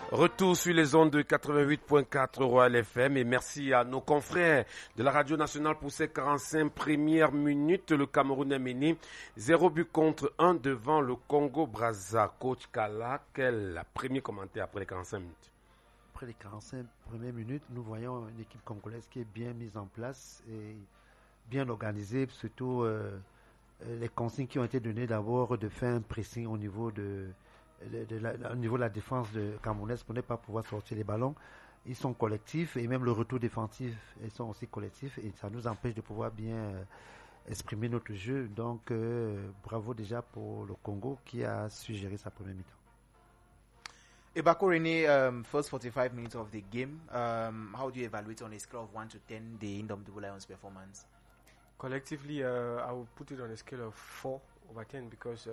Retour sur les ondes de 88.4 Royal FM et merci à nos confrères de la Radio Nationale pour ces 45 premières minutes. Le Cameroun est mené 0 but contre 1 devant le Congo-Brazza. Coach Kala, quel premier commentaire après les 45 minutes? Après les 45 premières minutes, nous voyons une équipe congolaise qui est bien mise en place et bien organisée, surtout les consignes qui ont été données d'abord de faire un pressing au niveau au niveau de la défense camerounaise pour ne pas pouvoir sortir les ballons. Ils sont collectifs et même le retour défensif, ils sont aussi collectifs et ça nous empêche de pouvoir bien exprimer notre jeu. Donc bravo déjà pour le Congo qui a su gérer sa première mi-temps. Ebako Rene, first 45 minutes of the game, how do you evaluate on a scale of 1 to 10 the Indomitable Lions performance? Collectively, I would put it on a scale of 4/10 because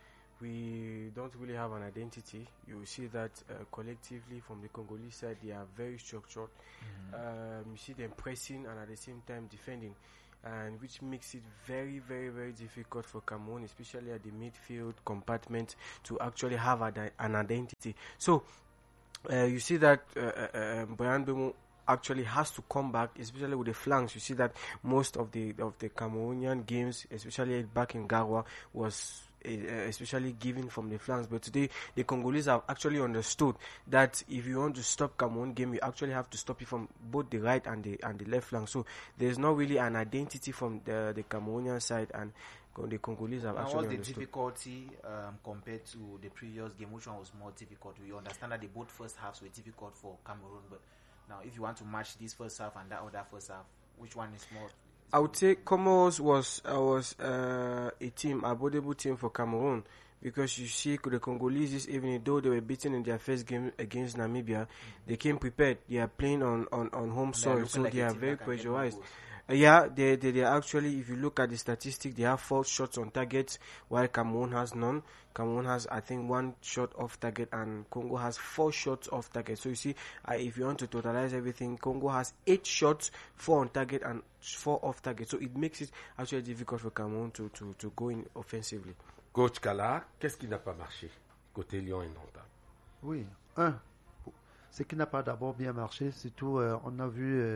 we don't really have an identity. You will see that collectively from the Congolese side, they are very structured. You see them pressing and at the same time defending, and which makes it very, very, very difficult for Cameroon, especially at the midfield compartment, to actually have an identity. So you see that Brian Bemo actually has to come back, especially with the flanks. You see that most of the Cameroonian games, especially back in Garoua, was especially given from the flanks. But today, the Congolese have actually understood that if you want to stop Cameroon game, you actually have to stop it from both the right and the left flank. So there's not really an identity from the Cameroonian side, and the Congolese have actually understood. What's the difficulty compared to the previous game? Which one was more difficult? We understand that the both first halves were difficult for Cameroon, but now if you want to match this first half and that other first half, which one is more? I would say Comoros was a abominable team for Cameroon, because you see the Congolese this evening, though they were beaten in their first game against Namibia, they came prepared. They are playing on home soil, so they are very pressurized. Yeah, they actually, if you look at the statistics, they have 4 shots on target, while Cameroon has none. Cameroon has, I think, 1 shot off target, and Congo has 4 shots off target. So you see, if you want to totalize everything, Congo has 8 shots, 4 on target and 4 off target. So it makes it actually difficult for Cameroon to go in offensively. Coach Kala, qu'est-ce qui n'a pas marché côté Lyon et Nantes? Oui, ce qui n'a pas d'abord bien marché, surtout on a vu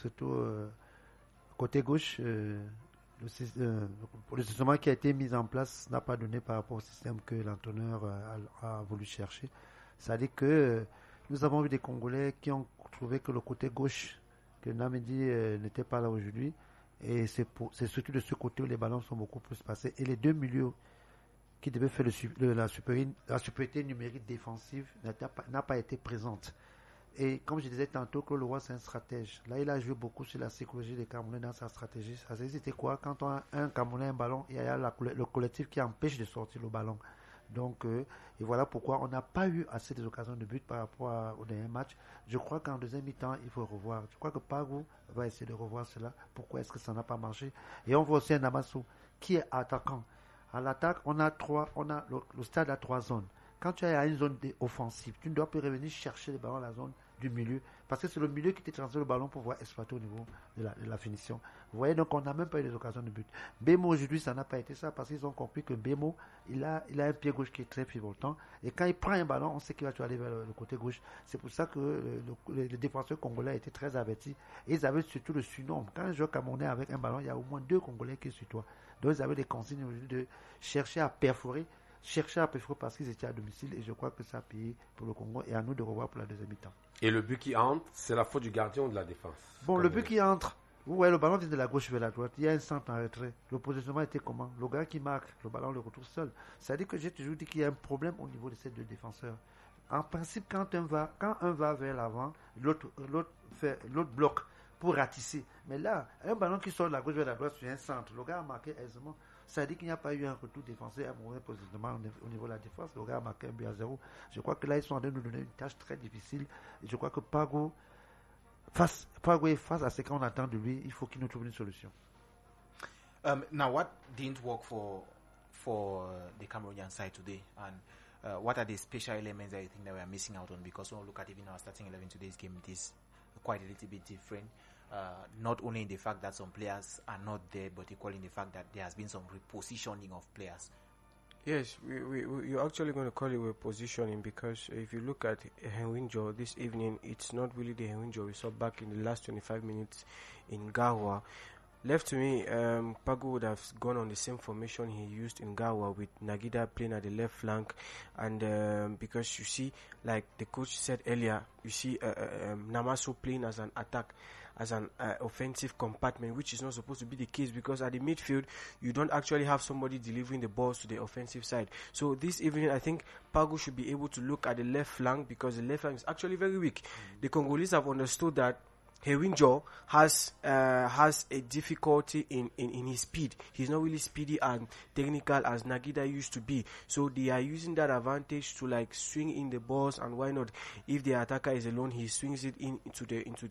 côté gauche, le système qui a été mis en place n'a pas donné par rapport au système que l'entraîneur a voulu chercher. C'est-à-dire que nous avons vu des Congolais qui ont trouvé que le côté gauche, que Namedi n'était pas là aujourd'hui, et c'est surtout de ce côté où les ballons sont beaucoup plus passés. Et les deux milieux qui devaient faire la supériorité numérique défensive n'a pas été présente. Et comme je disais tantôt, que le roi c'est un stratège. Là, il a joué beaucoup sur la psychologie des Camerounais dans sa stratégie. Ça c'était quoi? Quand on a un Camerounais un ballon, il y a le collectif qui empêche de sortir le ballon. Donc, et voilà pourquoi on n'a pas eu assez d'occasions de but par rapport au dernier match. Je crois qu'en deuxième mi-temps, il faut revoir. Je crois que Pagou va essayer de revoir cela. Pourquoi est-ce que ça n'a pas marché? Et on voit aussi un Amassou qui est attaquant. À l'attaque, on a le stade à 3 zones. Quand tu es à une zone offensive, tu ne dois plus revenir chercher le ballon à la zone du milieu, parce que c'est le milieu qui te transfère le ballon pour pouvoir exploiter au niveau de la finition. Vous voyez, donc on n'a même pas eu des occasions de but. Bemo aujourd'hui, ça n'a pas été ça, parce qu'ils ont compris que Bemo, il a un pied gauche qui est très pivotant, et quand il prend un ballon, on sait qu'il va aller vers le côté gauche. C'est pour ça que les défenseurs congolais étaient très avertis, et ils avaient surtout le surnombre. Quand un joueur camerounais avec un ballon, il y a au moins 2 Congolais qui sont toi. Donc ils avaient des consignes de chercher à perforer parce qu'ils étaient à domicile, et je crois que ça a payé pour le Congo, et à nous de revoir pour la deuxième mi-temps. Et le but qui entre, c'est la faute du gardien ou de la défense? Bon, le but qui entre, vous voyez, le ballon vient de la gauche vers la droite, il y a un centre en retrait. Le positionnement était comment? Le gars qui marque, le ballon le retrouve seul. C'est-à-dire que j'ai toujours dit qu'il y a un problème au niveau de ces 2 défenseurs. En principe, quand un va vers l'avant, l'autre bloque pour ratisser. Mais là, un ballon qui sort de la gauche vers la droite sur un centre, le gars a marqué aisément. Ça dit qu'il n'y a pas eu un retour défensif, un mauvais positionnement au niveau de la défense. Le gars a marqué 1 but à 0. Je crois que là, ils sont en train de nous donner une tâche très difficile. Et je crois que Pagou est face à ce qu'on attend de lui. Il faut qu'il nous trouve une solution. Now, what didn't work for the Cameroonian side today? And what are the special elements that you think that we are missing out on? Because when we look at even our starting 11 today's game, it is quite a little bit different. Not only in the fact that some players are not there, but equally in the fact that there has been some repositioning of players. Yes, you're actually going to call it with positioning, because if you look at Henwinjo this evening, it's not really the Henwinjo we saw back in the last 25 minutes in Gawa. Left to me, Pago would have gone on the same formation he used in Gawa, with Nagida playing at the left flank, and because you see, like the coach said earlier, you see Namaso playing as an attack, as an offensive compartment, which is not supposed to be the case, because at the midfield you don't actually have somebody delivering the balls to the offensive side. So this evening I think Pago should be able to look at the left flank, because the left flank is actually very weak. The Congolese have understood that Hewinjo has a difficulty in his speed. He's not really speedy and technical as Nagida used to be. So they are using that advantage to like swing in the balls, and why not? If the attacker is alone, he swings it into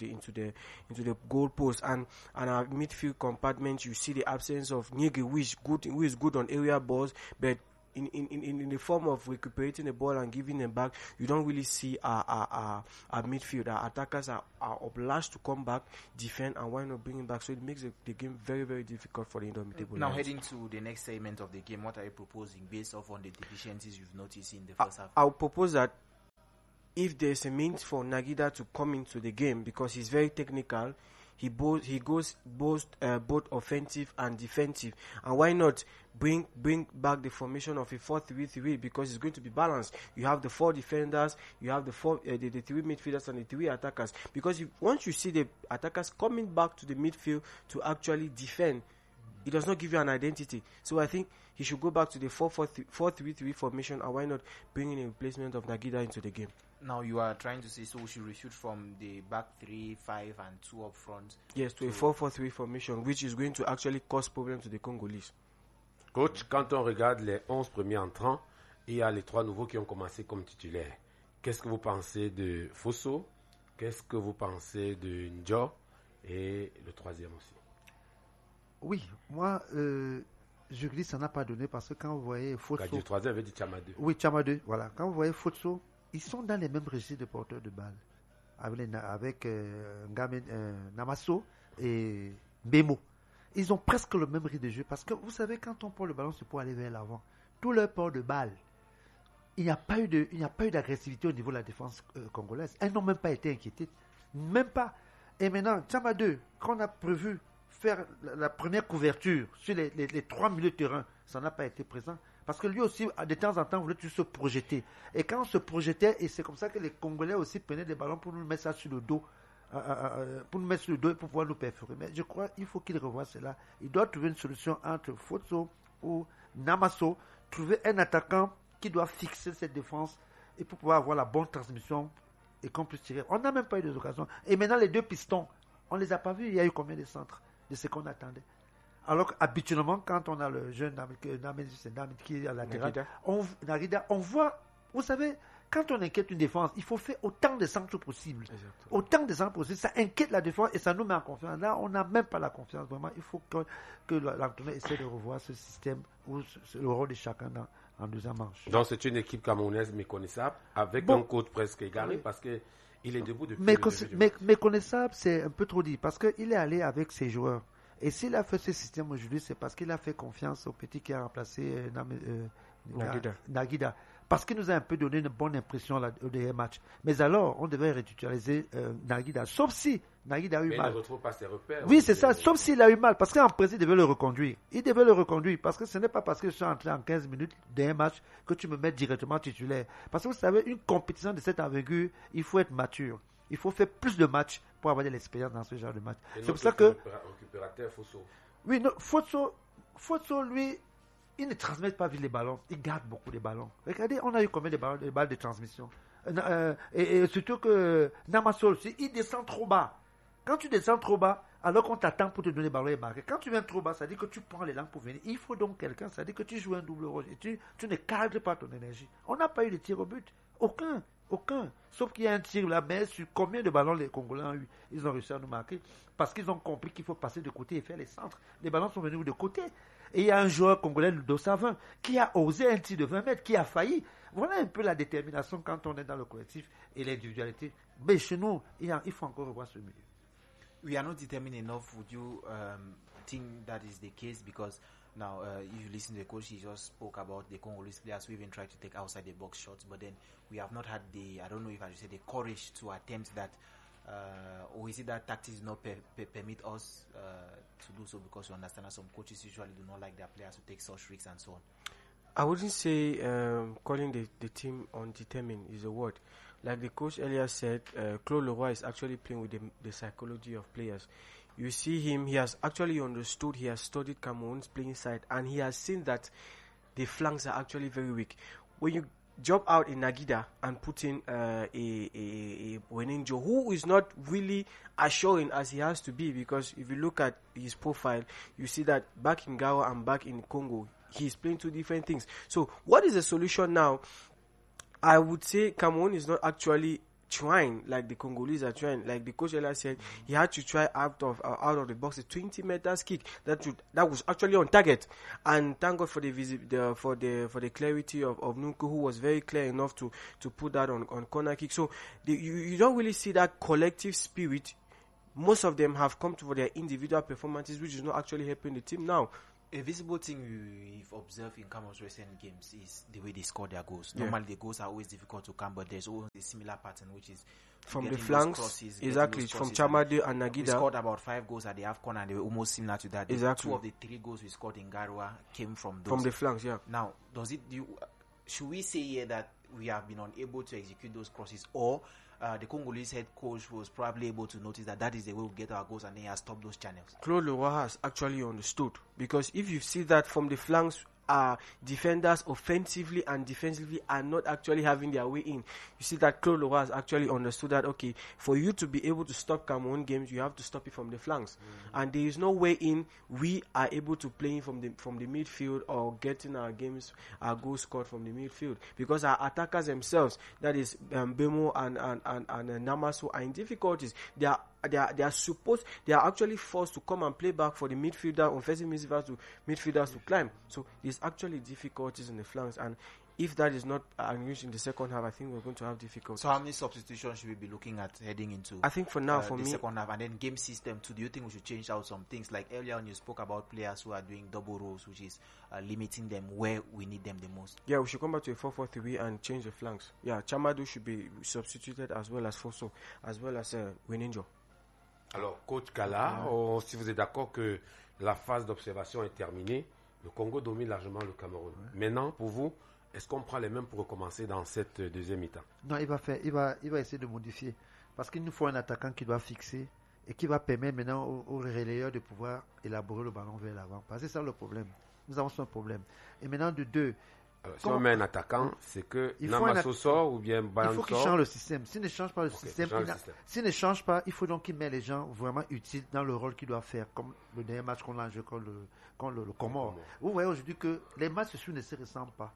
the goal post. And our midfield compartment, you see the absence of Nyege, who is good on area balls, but in the form of recuperating the ball and giving them back, you don't really see our midfield. Our attackers are obliged to come back, defend, and why not bring it back? So it makes the game very, very difficult for the Indomitable Now, Lions. heading to the next segment of the game, what are you proposing based off on the deficiencies you've noticed in the first half? I'll propose that if there's a means for Nagida to come into the game, because he's very technical, he goes both offensive and defensive, and why not bring back the formation of a 4-3-3, because it's going to be balanced. You have the 4 defenders, you have the 3 midfielders and the 3 attackers, because once you see the attackers coming back to the midfield to actually defend, it does not give you an identity. So I think he should go back to the 4-3-3 formation, and why not bring in a replacement of Nagida into the game. Now you are trying to say, so we should reshoot from the back 3, 5 and 2 up front. Yes, to a 4-4-3 formation, which is going to actually cause problems to the Congolese. Coach, quand on regarde les 11 premiers entrants, il y a les 3 nouveaux qui ont commencé comme titulaires. Qu'est-ce que vous pensez de Fosso? Qu'est-ce que vous pensez de Njo? Et le troisième aussi. Oui, moi, je glisse, ça n'a pas donné, parce que quand vous voyez Fosso... Le troisième avait dit Tchamadou. Oui, Tchamadou, voilà. Quand vous voyez Fosso, ils sont dans les mêmes registres de porteurs de balles, avec Namaso et Bemo. Ils ont presque le même rythme de jeu, parce que vous savez, quand on porte le ballon, c'est pour aller vers l'avant. Tout leur port de balle, il n'y a pas eu d'agressivité au niveau de la défense congolaise. Elles n'ont même pas été inquiétées, même pas. Et maintenant, Tchamadou, quand on a prévu faire la première couverture sur les 3 milieux de terrain, ça n'a pas été présent. Parce que lui aussi, de temps en temps, voulait toujours se projeter. Et quand on se projetait, et c'est comme ça que les Congolais aussi prenaient des ballons pour nous mettre ça sur le dos, pour nous mettre sur le dos et pour pouvoir nous perforer. Mais je crois qu'il faut qu'il revoie cela. Il doit trouver une solution entre Fosso ou Namaso, trouver un attaquant qui doit fixer cette défense et pour pouvoir avoir la bonne transmission et qu'on puisse tirer. On n'a même pas eu des occasions. Et maintenant, les 2 pistons, on ne les a pas vus. Il y a eu combien de centres de ce qu'on attendait? Alors qu'habituellement, quand on a le jeune Namid qui est à la latéral, on voit, vous savez, quand on inquiète une défense, il faut faire autant de centres possible. Exactement. Autant de centres possible, ça inquiète la défense et ça nous met en confiance. Là, on n'a même pas la confiance. Vraiment, il faut que l'entraîneur essaie de revoir ce système ou le rôle de chacun en deuxième manche. Donc c'est une équipe camerounaise méconnaissable, avec un coach presque égaré, parce que il est debout depuis méconnaissable, c'est un peu trop dit, parce qu'il est allé avec ses joueurs. Et s'il a fait ce système aujourd'hui, c'est parce qu'il a fait confiance au petit qui a remplacé Nagida. Parce qu'il nous a un peu donné une bonne impression au dernier match. Mais alors, on devait réutiliser Nagida. Sauf si Nagida a eu mal. Il ne retrouve pas ses repères. Oui, c'est ça. Sauf s'il a eu mal. Parce qu'en principe, il devait le reconduire. Il devait le reconduire. Parce que ce n'est pas parce que je suis entré en 15 minutes d'un match que tu me mets directement titulaire. Parce que vous savez, une compétition de cette envergure, il faut être mature. Il faut faire plus de matchs pour avoir de l'expérience dans ce genre de match. C'est pour ça que... Fosso. Oui, non, Fosso, lui, il ne transmet pas vite les ballons. Il garde beaucoup de ballons. Regardez, on a eu combien de balles de transmission. Et surtout que Namaso aussi, il descend trop bas. Quand tu descends trop bas, alors qu'on t'attend pour te donner le ballon et marquer. Quand tu viens trop bas, ça dit que tu prends les langues pour venir. Il faut donc quelqu'un, ça dit que tu joues un double rôle. Et tu ne cadres pas ton énergie. On n'a pas eu de tir au but. Aucun. Sauf qu'il y a un tir là, mais sur combien de ballons les Congolais ont eu? Ils ont réussi à nous marquer parce qu'ils ont compris qu'il faut passer de côté et faire les centres. Les ballons sont venus de côté. Et il y a un joueur congolais, Ludo Savin, qui a osé un tir de 20 mètres, qui a failli. Voilà un peu la détermination quand on est dans le collectif et l'individualité. Mais chez nous, il faut encore revoir ce milieu. We are not determined enough. Would you think that is the case? Because Now, if you listen to the coach, he just spoke about the Congolese players who even try to take outside the box shots, but then we have not had I don't know if I should say the courage to attempt that, or is it that tactics do not permit us to do so, because you understand that some coaches usually do not like their players to take such risks and so on. I wouldn't say calling the team undetermined is a word. Like the coach earlier said, Claude Leroy is actually playing with the psychology of players. You see him, he has actually understood, he has studied Cameroon's playing side, and he has seen that the flanks are actually very weak. When you job out in Nagida and put in a Weninjo, who is not really assuring as he has to be, because if you look at his profile, you see that back in Gawa and back in Congo, he's playing two different things. So what is the solution now? I would say Cameroon is not actually trying like the Congolese are trying. Like the coach earlier said, he had to try out of the box a 20 meters kick that was actually on target. And thank God for the clarity of Nunku, who was very clear enough to put that on corner kick. So you don't really see that collective spirit. Most of them have come for their individual performances, which is not actually helping the team now. A visible thing we've observed in Cameroon's recent games is the way they score their goals. Yeah. Normally, the goals are always difficult to come, but there's always a similar pattern, which is from the flanks, crosses, exactly, from Chamade and Nagida. We scored about 5 goals at the AFCON, and they were almost similar to that. Exactly. 2 of the 3 goals we scored in Garoua came from those. From the flanks, yeah. Now, should we say here that we have been unable to execute those crosses, or the Congolese head coach was probably able to notice that is the way we get our goals, and he has stopped those channels? Claude Leroy has actually understood, because if you see that from the flanks, defenders offensively and defensively are not actually having their way in. You see that Claude Leroy has actually understood that, okay, for you to be able to stop Cameroon games, you have to stop it from the flanks. And there is no way in we are able to play from the midfield or getting our goals scored from the midfield, because our attackers themselves, that is Bemo and Namaso, are in difficulties. They are actually forced to come and play back for the midfielder, offensive midfielders to climb. So there's actually difficulties in the flanks, and if that is not unused in the second half, I think we're going to have difficulties. So how many substitutions should we be looking at heading into? I think for now, for the me, second half, and then game system too. Do you think we should change out some things? Like earlier on, you spoke about players who are doing double roles, which is limiting them where we need them the most. Yeah, we should come back to a 4-4-3 and change the flanks. Yeah, Chamadu should be substituted as well as Fosso, as well as Weninjo. Alors, coach Kala, si vous êtes d'accord que la phase d'observation est terminée, le Congo domine largement le Cameroun. Maintenant, pour vous, est-ce qu'on prend les mêmes pour recommencer dans cette deuxième mi-temps? Non, il va essayer de modifier. Parce qu'il nous faut un attaquant qui doit fixer et qui va permettre maintenant aux relayeurs de pouvoir élaborer le ballon vers l'avant. Parce que c'est ça le problème. Nous avons ce problème. Et maintenant, de deux, alors, si on met un attaquant, c'est que Namaso sort ou bien Bayan sort. Il faut qu'il change le système. S'il ne change pas le système, s'il ne change pas, il faut donc qu'il mette les gens vraiment utiles dans le rôle qu'il doit faire, comme le dernier match qu'on a joué contre le Comore. Vous voyez aujourd'hui que les matchs ne se ressemblent pas.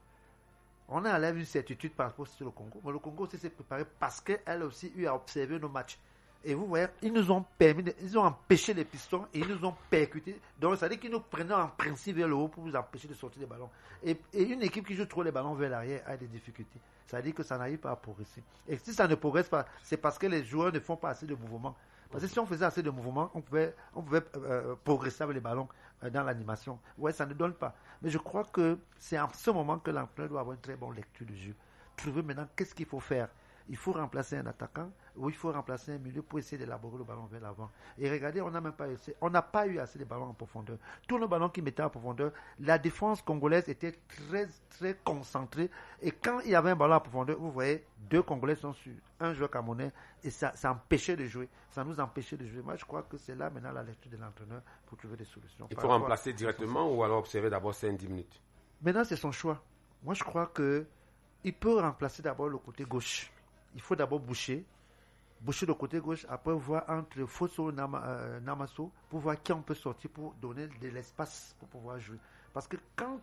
On a enlevé une certitude par rapport sur le Congo. Mais le Congo aussi s'est préparé parce qu'elle aussi eu à observer nos matchs. Et vous voyez, ils ont empêché les pistons et ils nous ont percutés. Donc, ça veut dire qu'ils nous prenaient en principe vers le haut pour nous empêcher de sortir les ballons. Et une équipe qui joue trop les ballons vers l'arrière a des difficultés. Ça veut dire que ça n'arrive pas à progresser. Et si ça ne progresse pas, c'est parce que les joueurs ne font pas assez de mouvements. Parce que si on faisait assez de mouvements, on pouvait progresser avec les ballons dans l'animation. Ouais, ça ne donne pas. Mais je crois que c'est en ce moment que l'entraîneur doit avoir une très bonne lecture du jeu. Trouver maintenant qu'est-ce qu'il faut faire. Il faut remplacer un attaquant ou il faut remplacer un milieu pour essayer d'élaborer le ballon vers l'avant. Et regardez, on n'a pas eu assez de ballons en profondeur. Tous nos ballons qui mettaient en profondeur, la défense congolaise était très, très concentrée. Et quand il y avait un ballon en profondeur, vous voyez, 2 Congolais sont sur un joueur camerounais et ça empêchait de jouer. Ça nous empêchait de jouer. Moi, je crois que c'est là maintenant la lecture de l'entraîneur pour trouver des solutions. Il faut remplacer directement ou alors observer d'abord 5-10 minutes? Maintenant, c'est son choix. Moi, je crois qu'il peut remplacer d'abord le côté gauche. Il faut d'abord boucher le côté gauche, après voir entre Fosso et Namaso pour voir qui on peut sortir pour donner de l'espace pour pouvoir jouer. Parce que quand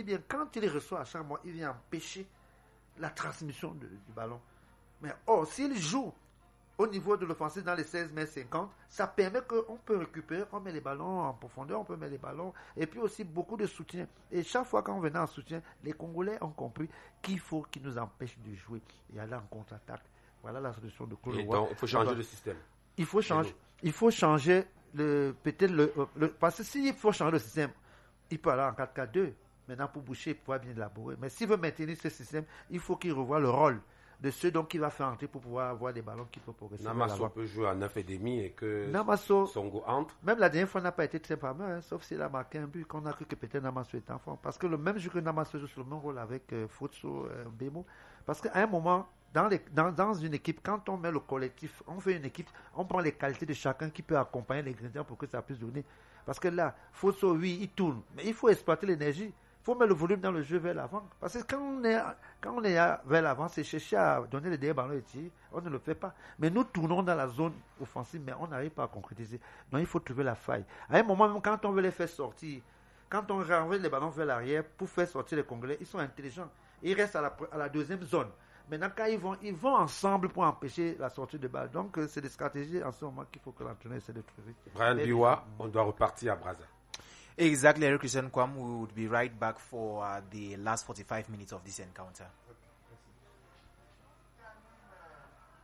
il reçoit à chaque mois, il vient empêcher la transmission du ballon. Mais s'il joue au niveau de l'offensive dans les 16 mètres 50, ça permet qu'on peut récupérer, on met les ballons en profondeur, on peut mettre les ballons, et puis aussi beaucoup de soutien. Et chaque fois qu'on venait en soutien, les Congolais ont compris qu'il faut qu'ils nous empêchent de jouer et aller en contre-attaque. Voilà la solution de Claude. Donc, il faut changer le système. Il faut changer parce que s'il faut changer le système, il peut aller en 4-4-2. Maintenant, pour Boucher, il pourra bien élaborer. Mais s'il veut maintenir ce système, il faut qu'il revoie le rôle de ceux donc qu'il va faire entrer pour pouvoir avoir des ballons qui peuvent progresser. Namasso peut jouer à 9,5 et que Namasso, Songo entre. même la dernière fois, n'a pas été très pas mal, sauf s'il a marqué un but qu'on a cru que peut-être Namasso était en forme. Parce que le même jeu que Namasso joue sur le même rôle avec Futso, Bemo. Parce qu'à un moment, dans une équipe, quand on met le collectif, on fait une équipe, on prend les qualités de chacun qui peut accompagner les ingrédients pour que ça puisse donner. Parce que là, Futso, oui, il tourne, mais il faut exploiter l'énergie. Il faut mettre le volume dans le jeu vers l'avant. Parce que quand on est vers l'avant, c'est chercher à donner les derniers ballons et tirer. On ne le fait pas. Mais nous tournons dans la zone offensive, mais on n'arrive pas à concrétiser. Donc il faut trouver la faille. À un moment, même quand on veut les faire sortir, quand on renvoie les ballons vers l'arrière pour faire sortir les Congolais, ils sont intelligents. Ils restent à la deuxième zone. Maintenant, quand ils vont ensemble pour empêcher la sortie de balle. Donc c'est des stratégies en ce moment qu'il faut que l'entraîneur essaie de trouver. Brian Biwa, on doit repartir à Brazza. Exactly, Eric Christian Kwam. We would be right back for the last 45 minutes of this encounter.